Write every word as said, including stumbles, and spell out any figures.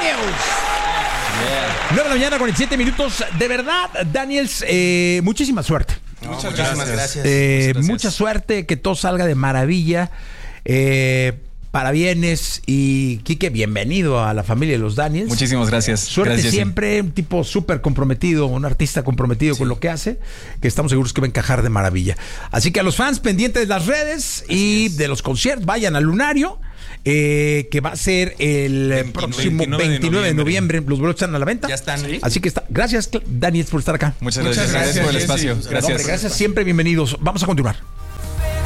Daniels. nueve de la mañana, cuarenta y siete minutos. De verdad, Daniels, eh, muchísima suerte. No, muchas muchísimas gracias. gracias. Eh, muchas gracias. Mucha suerte, que todo salga de maravilla. Eh, parabienes. Y Quique, bienvenido a la familia de los Daniels. Muchísimas gracias. Suerte gracias, siempre, un tipo súper comprometido, un artista comprometido sí. con lo que hace, que estamos seguros que va a encajar de maravilla. Así que a los fans pendientes de las redes Así y es. de los conciertos, vayan al Lunario. Eh, que va a ser el veintinueve, próximo veintinueve, veintinueve de noviembre. Los boletos están a la venta. Ya están. ¿Sí? Así que está. Gracias, Daniel, por estar acá. Muchas gracias. Muchas gracias, gracias por el espacio. Sí, sí. Gracias. Hombre, gracias, siempre bienvenidos. Vamos a continuar.